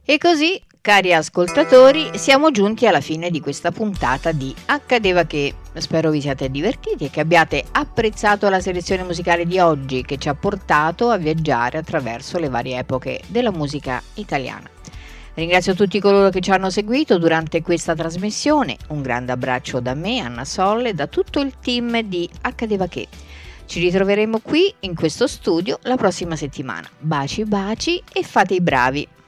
E così, cari ascoltatori, siamo giunti alla fine di questa puntata di Accadeva che. Spero vi siate divertiti e che abbiate apprezzato la selezione musicale di oggi, che ci ha portato a viaggiare attraverso le varie epoche della musica italiana. Ringrazio tutti coloro che ci hanno seguito durante questa trasmissione. Un grande abbraccio da me, Anna Solle, e da tutto il team di Accadeva che. Ci ritroveremo qui in questo studio la prossima settimana. Baci baci e fate i bravi!